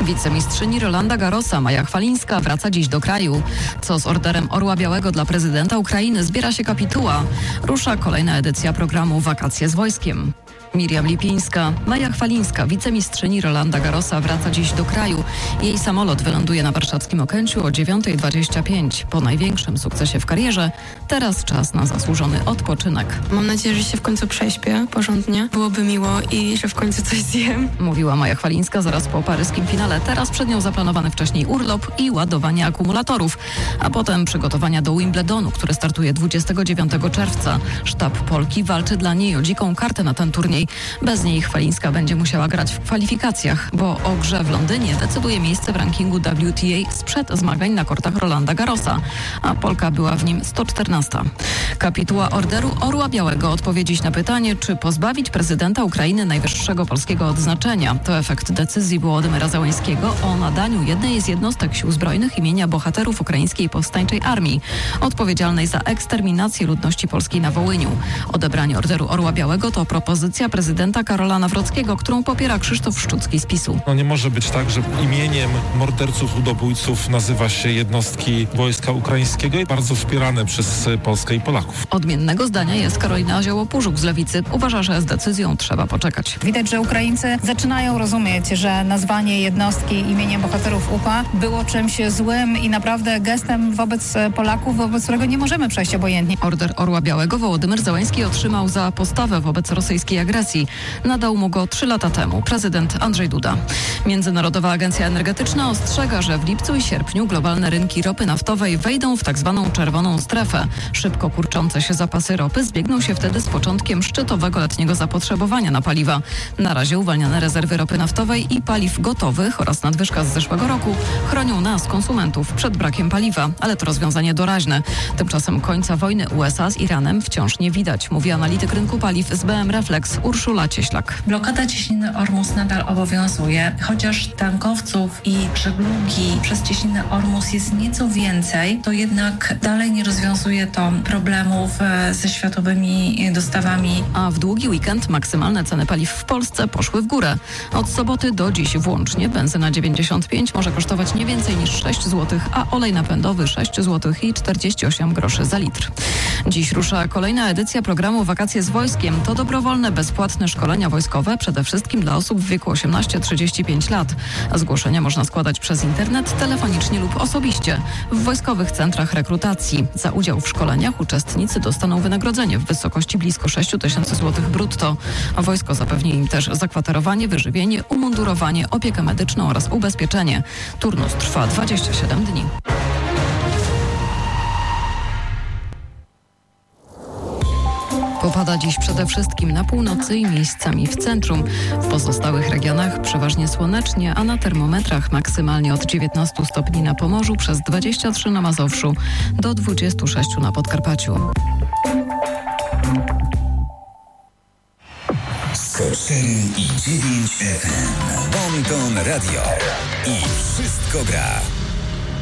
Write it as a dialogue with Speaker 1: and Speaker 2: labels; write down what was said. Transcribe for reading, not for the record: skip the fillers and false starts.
Speaker 1: Wicemistrzyni Rolanda Garrosa Maja Chwalińska wraca dziś do kraju. Co z orderem Orła Białego dla prezydenta Ukrainy? Zbiera się kapituła. Rusza kolejna edycja programu Wakacje z wojskiem. Miriam Lipińska, Maja Chwalińska, wicemistrzyni Rolanda Garrosa wraca dziś do kraju. Jej samolot wyląduje na warszawskim Okęciu o 9:25. Po największym sukcesie w karierze, teraz czas na zasłużony odpoczynek.
Speaker 2: Mam nadzieję, że się w końcu prześpię porządnie. Byłoby miło i że w końcu coś zjem.
Speaker 1: Mówiła Maja Chwalińska zaraz po paryskim finale. Teraz przed nią zaplanowany wcześniej urlop i ładowanie akumulatorów, a potem przygotowania do Wimbledonu, który startuje 29 czerwca. Sztab Polki walczy dla niej o dziką kartę na ten turniej. Bez niej Chwalińska będzie musiała grać w kwalifikacjach, bo o grze w Londynie decyduje miejsce w rankingu WTA sprzed zmagań na kortach Rolanda Garrosa, a Polka była w nim 114. Kapituła orderu Orła Białego odpowie dziś na pytanie, czy pozbawić prezydenta Ukrainy najwyższego polskiego odznaczenia. To efekt decyzji Wołodymyra Zełańskiego o nadaniu jednej z jednostek sił zbrojnych imienia bohaterów ukraińskiej powstańczej armii, odpowiedzialnej za eksterminację ludności polskiej na Wołyniu. Odebranie orderu Orła Białego to propozycja prezydenta Karola Nawrockiego, którą popiera Krzysztof Szczucki z PiS-u.
Speaker 3: Nie może być tak, że imieniem morderców, ludobójców nazywa się jednostki wojska ukraińskiego i bardzo wspierane przez Polskę i Polaków.
Speaker 1: Odmiennego zdania jest Karolina Zioło-Pużuk z Lewicy. Uważa, że z decyzją trzeba poczekać.
Speaker 4: Widać, że Ukraińcy zaczynają rozumieć, że nazwanie jednostki imieniem bohaterów UPA było czymś złym i naprawdę gestem wobec Polaków, wobec którego nie możemy przejść obojętnie.
Speaker 1: Order Orła Białego Wołodymyr Zełański otrzymał za postawę wobec rosyjskiej agresji. Nadał mu go 3 lata temu prezydent Andrzej Duda. Międzynarodowa Agencja Energetyczna ostrzega, że w lipcu i sierpniu globalne rynki ropy naftowej wejdą w tzw. czerwoną strefę. Szybko kurczące się zapasy ropy zbiegną się wtedy z początkiem szczytowego letniego zapotrzebowania na paliwa. Na razie uwalniane rezerwy ropy naftowej i paliw gotowych oraz nadwyżka z zeszłego roku chronią nas, konsumentów, przed brakiem paliwa, ale to rozwiązanie doraźne. Tymczasem końca wojny USA z Iranem wciąż nie widać, mówi analityk rynku paliw z BM Reflex Urszula Cieślak.
Speaker 5: Blokada cieśniny Ormus nadal obowiązuje, chociaż tankowców i żeglugi przez cieśninę Ormus jest nieco więcej, to jednak dalej nie rozwiązuje to problemów ze światowymi dostawami.
Speaker 1: A w długi weekend maksymalne ceny paliw w Polsce poszły w górę. Od soboty do dziś włącznie benzyna 95 może kosztować nie więcej niż 6 zł, a olej napędowy 6 zł i 48 groszy za litr. Dziś rusza kolejna edycja programu Wakacje z wojskiem. To dobrowolne, bezpłatne szkolenia wojskowe, przede wszystkim dla osób w wieku 18-35 lat. Zgłoszenia można składać przez internet, telefonicznie lub osobiście w wojskowych centrach rekrutacji. Za udział w szkoleniach uczestnicy dostaną wynagrodzenie w wysokości blisko 6 000 zł brutto. Wojsko zapewni im też zakwaterowanie, wyżywienie, umundurowanie, opiekę medyczną oraz ubezpieczenie. Turnus trwa 27 dni. Popada dziś przede wszystkim na północy i miejscami w centrum. W pozostałych regionach przeważnie słonecznie, a na termometrach maksymalnie od 19 stopni na Pomorzu, przez 23 na Mazowszu, do 26 na Podkarpaciu.
Speaker 6: 104,9 FM. Bon Ton Radio. I wszystko gra.